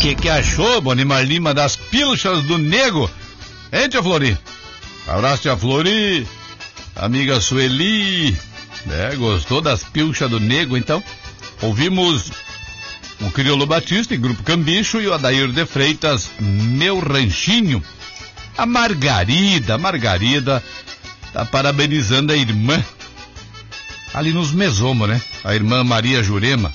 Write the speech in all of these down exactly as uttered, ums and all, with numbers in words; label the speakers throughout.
Speaker 1: que que achou, Bonimar Lima, das pilchas do Nego? Hein, tia Flori? Abraço, tia Flori. Amiga Sueli. É, gostou das pilchas do Nego, então? Ouvimos o Crioulo Batista, em Grupo Cambicho, e o Adair de Freitas, Meu Ranchinho. A Margarida, a Margarida tá parabenizando a irmã, ali nos Mesomos, né? A irmã Maria Jurema.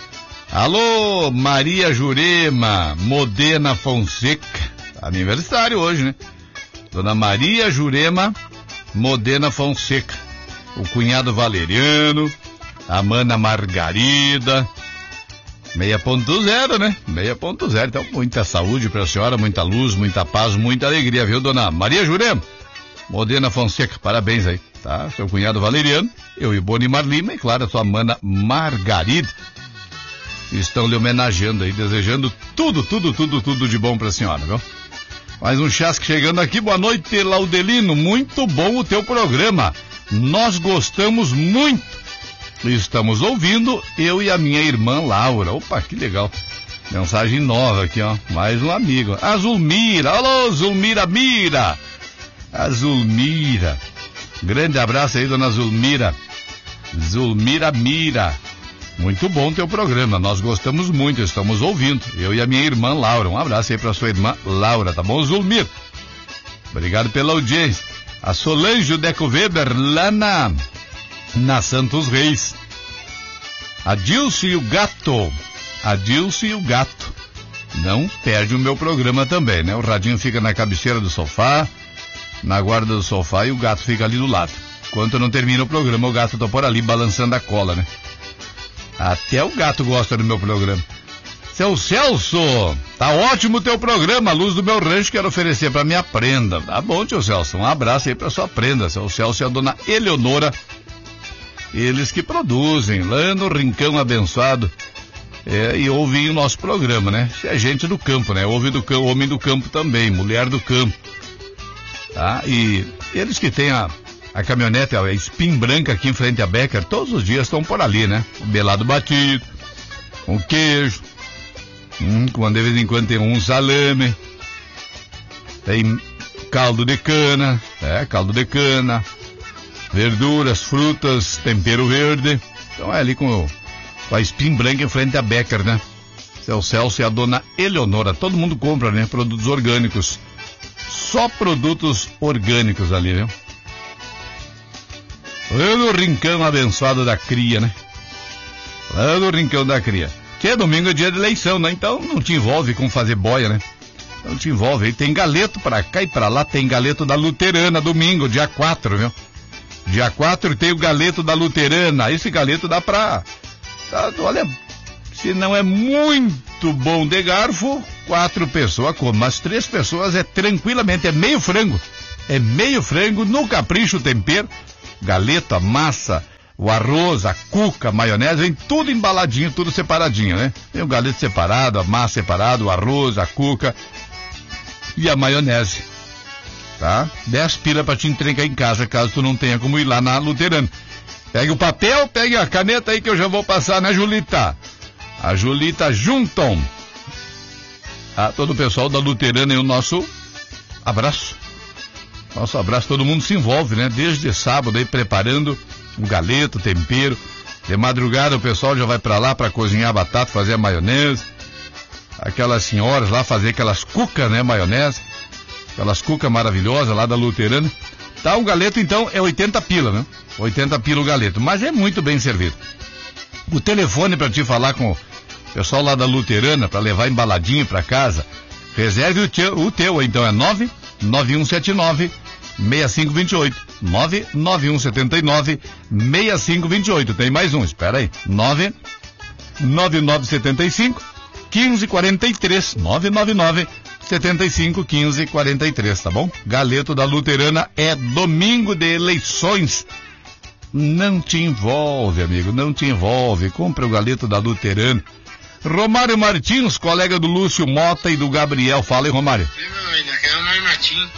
Speaker 1: Alô, Maria Jurema, Modena Fonseca. Aniversário hoje, né? Dona Maria Jurema, Modena Fonseca. O cunhado Valeriano, a mana Margarida. seis ponto zero, né? seis ponto zero. Então, muita saúde pra senhora, muita luz, muita paz, muita alegria, viu, dona Maria Jurema? Modena Fonseca, parabéns aí, tá? Seu cunhado Valeriano, eu e Bonimar Lima, e claro, a sua mana Margarida. Estão lhe homenageando aí, desejando tudo, tudo, tudo, tudo de bom pra senhora, viu? Mais um chasque chegando aqui. Boa noite, Laudelino. Muito bom o teu programa. Nós gostamos muito. Estamos ouvindo, eu e a minha irmã Laura. Opa, que legal. Mensagem nova aqui, ó. Mais um amigo. A Zulmira. Alô, Zulmira Mira. A Zulmira. Grande abraço aí, dona Zulmira. Zulmira Mira. Muito bom teu programa, nós gostamos muito, estamos ouvindo, eu e a minha irmã Laura. Um abraço aí pra sua irmã Laura, tá bom, Zulmir? Obrigado pela audiência. A Solange Deco Weber, lá na, na Santos Reis. A Dilce e o Gato, a Dilce e o Gato. Não perde o meu programa também, né? O radinho fica na cabeceira do sofá, na guarda do sofá, e o gato fica ali do lado. Enquanto não termina o programa, o gato tá por ali balançando a cola, né? Até o gato gosta do meu programa. Seu Celso, tá ótimo o teu programa, Luz do Meu Rancho, quero oferecer pra minha prenda. Tá bom, tio Celso, um abraço aí pra sua prenda. Seu Celso e a dona Eleonora, eles que produzem lá no Rincão Abençoado, é, e ouvem o nosso programa, né? Isso é gente do campo, né? Ouve do campo, homem do campo também, mulher do campo. Tá? E eles que têm a A caminhonete, a Spin branca aqui em frente à Becker, todos os dias estão por ali, né? O belado batido, com queijo, hum, quando de vez em quando tem um salame, tem caldo de cana, é, caldo de cana, verduras, frutas, tempero verde. Então é ali com, com a Spin branca em frente à Becker, né? Seu Celso e a dona Eleonora, todo mundo compra, né? Produtos orgânicos, só produtos orgânicos ali, viu? Lá no Rincão Abençoado da Cria, né? Lá no Rincão da Cria. Que é domingo, é dia de eleição, né? Então não te envolve com fazer boia, né? Não te envolve. Aí tem galeto pra cá e pra lá, tem galeto da Luterana, domingo, dia quatro, viu? Dia quatro tem o galeto da Luterana. Esse galeto dá pra... Tá, olha, se não é muito bom de garfo, quatro pessoas comem. Mas três pessoas é tranquilamente, é meio frango. É meio frango, no capricho tempero. Galeto, a massa, o arroz, a cuca, a maionese, vem tudo embaladinho, tudo separadinho, né? Tem o galeto separado, a massa separado, o arroz, a cuca e a maionese, tá? Dez pila pra te entregar em casa, caso tu não tenha como ir lá na Luterana. Pegue o papel, pegue a caneta aí que eu já vou passar, né, Julita? A Julita Junton. A todo o pessoal da Luterana e o nosso abraço. Nosso abraço, todo mundo se envolve, né? Desde sábado aí preparando um galeto, tempero. De madrugada o pessoal já vai pra lá pra cozinhar a batata, fazer a maionese. Aquelas senhoras lá fazer aquelas cucas, né? Maionese. Aquelas cucas maravilhosas lá da Luterana. Tá, o galeto então é oitenta pila, né? oitenta pila o galeto, mas é muito bem servido. O telefone pra te falar com o pessoal lá da Luterana, pra levar embaladinho pra casa, reserve o teu, o teu então é nove nove um sete nove seis cinco dois oito. nove nove um sete nove seis cinco dois oito. Tem mais um, espera aí. nove nove nove sete cinco um cinco quatro três. nove nove nove sete cinco um cinco quatro três, tá bom? Galeto da Luterana é domingo de eleições. Não te envolve, amigo, não te envolve. Compre o galeto da Luterana. Romário Martins, colega do Lúcio Mota e do Gabriel. Fala aí, Romário.
Speaker 2: Naquela Romário Martins,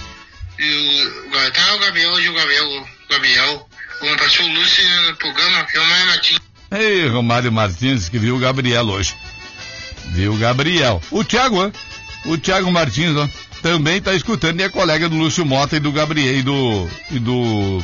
Speaker 2: eu, tá o Gabriel hoje, o Gabriel, o Gabriel, como passou o Lúcio no programa, que é o Romário Martins.
Speaker 1: Ei, Romário Martins, que viu o Gabriel hoje. Viu, Gabriel? O Thiago, hein? O Thiago Martins, ó, também está escutando e é colega do Lúcio Mota e do Gabriel e do e do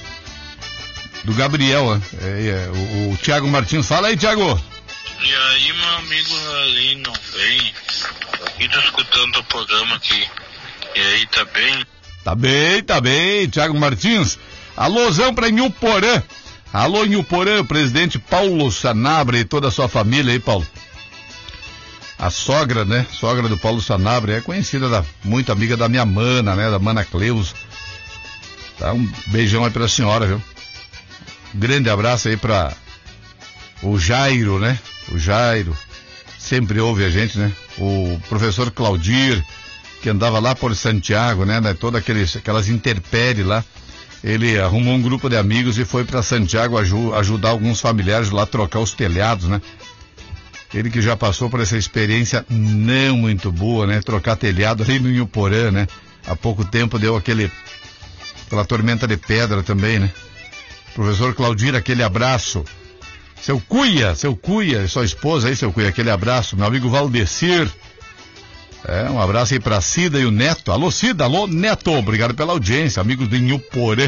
Speaker 1: do Gabriel, ó. É, é, o, o Thiago Martins. Fala aí, Thiago.
Speaker 2: E aí, meu amigo ali não vem? Aqui tô escutando o programa aqui. E aí, tá bem?
Speaker 1: Tá bem, tá bem, Thiago Martins. Alôzão pra Inhuporã. Alô, Inhuporã, presidente Paulo Sanabria e toda a sua família aí, Paulo. A sogra, né? Sogra do Paulo Sanabria é conhecida, da, muito amiga da minha mana, né? Da mana Cleus. Tá, um beijão aí pra senhora, viu? Grande abraço aí pra o Jairo, né? O Jairo. Sempre ouve a gente, né? O professor Claudir, que andava lá por Santiago, né? Todas aqueles, aquelas intempéries lá. Ele arrumou um grupo de amigos e foi pra Santiago aju- ajudar alguns familiares lá a trocar os telhados, né? Ele que já passou por essa experiência não muito boa, né? Trocar telhado ali no Inhuporã, né? Há pouco tempo deu aquele, aquela tormenta de pedra também, né? Professor Claudir, aquele abraço. Seu Cuia, seu Cuia, sua esposa aí, seu Cuia, aquele abraço. Meu amigo Valdecir. É, um abraço aí pra Cida e o Neto. Alô, Cida, alô, Neto. Obrigado pela audiência, amigos do Inhuporã.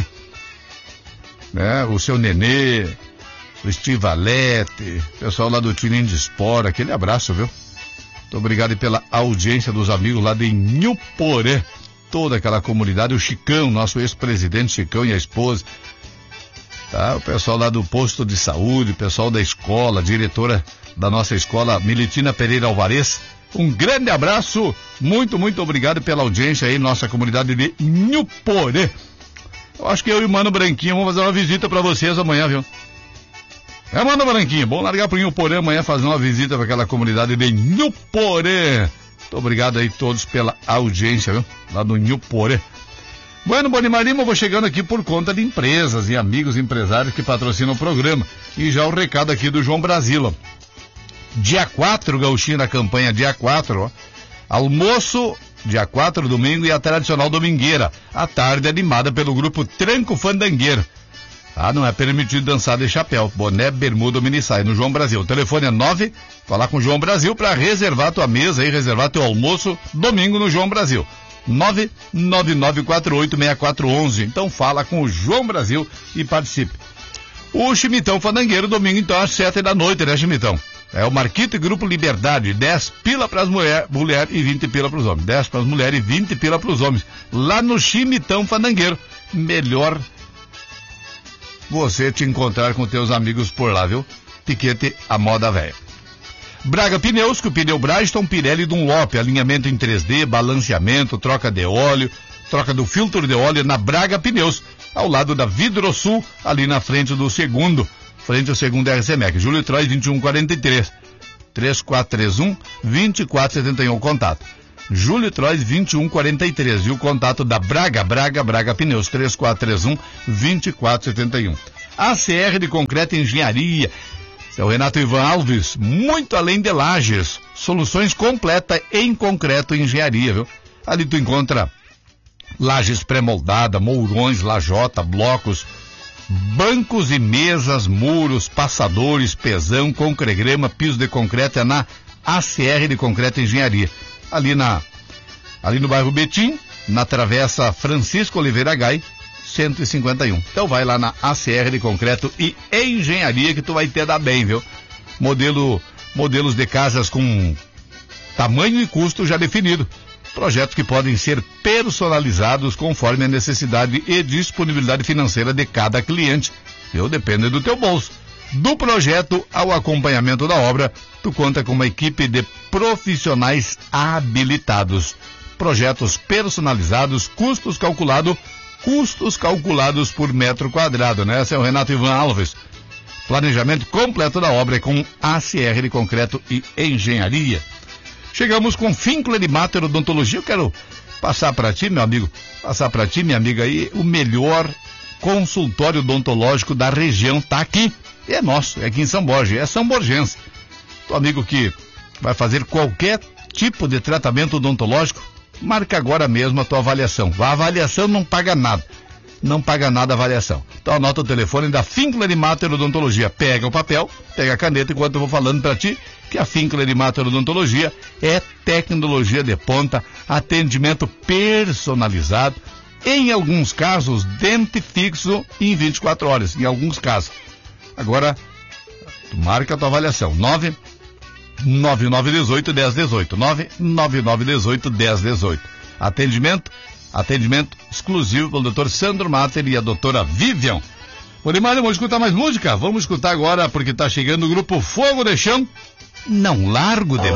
Speaker 1: Né? O seu Nenê, o Estivalete, pessoal lá do Tininho de Espora, aquele abraço, viu? Muito obrigado pela audiência dos amigos lá de Inhuporã, toda aquela comunidade, o Chicão, nosso ex-presidente Chicão e a esposa, tá? O pessoal lá do posto de saúde, o pessoal da escola, a diretora da nossa escola, Militina Pereira Alvarez, um grande abraço, muito, muito obrigado pela audiência aí, nossa comunidade de Inhuporã. Eu acho que eu e o Mano Branquinho vamos fazer uma visita pra vocês amanhã, viu? É, Mano Branquinho, bom largar pro Inhuporã amanhã fazer uma visita para aquela comunidade de Inhuporã. Muito obrigado aí todos pela audiência, viu? Lá do Inhuporã. Bueno, Bonimar Lima, eu vou chegando aqui por conta de empresas e amigos empresários que patrocinam o programa. E já o recado aqui do João Brasil, ó. Dia quatro, gauchinho da campanha, dia quatro, ó. Almoço, dia quatro, domingo, e a tradicional domingueira. À tarde, animada pelo grupo Tranco Fandangueiro. Ah, não é permitido dançar de chapéu, boné, bermuda ou minissaia no João Brasil. O telefone é nove, falar com o João Brasil para reservar tua mesa e reservar teu almoço domingo no João Brasil. nove nove nove quatro oito seis quatro um um. Então fala com o João Brasil e participe. O Chimitão Fandangueiro, domingo então às sete da noite, né, Chimitão? É o Marquito e Grupo Liberdade, dez pila para as mulheres mulher e vinte pila para os homens. dez para as mulheres e vinte pila para os homens. Lá no Chimitão Fandangueiro. Melhor você te encontrar com teus amigos por lá, viu? Tiquete a moda velha. Braga Pneus, com o pneu Braston, Pirelli e Dunlop, alinhamento em três D, balanceamento, troca de óleo, troca do filtro de óleo na Braga Pneus, ao lado da Vidrosul, ali na frente do segundo, frente ao segundo R C M E C, Júlio Trois vinte e um quarenta e três, três quatro três um, dois quatro sete um, o contato. Júlio Trois vinte e um quarenta e três, e o contato da Braga, Braga, Braga Pneus, três quatro três um, dois quatro sete um. A C R de Concreto e Engenharia, seu Renato Ivan Alves, muito além de lajes, soluções completas em concreto e engenharia, viu? Ali tu encontra lajes pré-moldada, mourões, lajota, blocos, bancos e mesas, muros, passadores, pesão, concregrama, piso de concreto, é na A C R de Concreto e Engenharia. Ali na, ali no bairro Betim, na travessa Francisco Oliveira Gai, cento e cinquenta e um. Então vai lá na A C R de Concreto e Engenharia que tu vai ter dar bem, viu? Modelo, modelos de casas com tamanho e custo já definido. Projetos que podem ser personalizados conforme a necessidade e disponibilidade financeira de cada cliente. Viu? Depende do teu bolso. Do projeto ao acompanhamento da obra, tu conta com uma equipe de profissionais habilitados. Projetos personalizados, custos calculados, custos calculados por metro quadrado, né? Esse é o Renato Ivan Alves. Planejamento completo da obra é com A C R de Concreto e Engenharia. Chegamos com Finkler e Mater Odontologia. Eu quero passar para ti, meu amigo, passar para ti, minha amiga, aí, o melhor consultório odontológico da região tá aqui. E é nosso, é aqui em São Borja, é São Borgense. Teu amigo que vai fazer qualquer tipo de tratamento odontológico, marca agora mesmo a tua avaliação. A avaliação não paga nada. não paga nada a avaliação. Então anota o telefone da Finkler e Mater Odontologia. Pega o papel, pega a caneta enquanto eu vou falando para ti que a Finkler e Mater Odontologia é tecnologia de ponta, atendimento personalizado, em alguns casos, dente fixo em vinte e quatro horas, em alguns casos. Agora, marca a tua avaliação, nove nove nove um oito, um zero um oito, nove nove nove um oito, um zero um oito. Atendimento, atendimento exclusivo pelo doutor Sandro Mater e a doutora Vivian. Olimar, vamos escutar mais música? Vamos escutar agora, porque está chegando o grupo Fogo de Chão. Não largo de